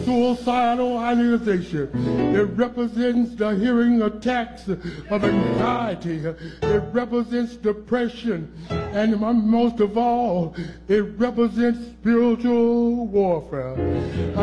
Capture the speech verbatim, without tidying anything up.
suicidal ideation. It represents the hearing attacks of anxiety. It represents depression. And most of all, it represents spiritual warfare.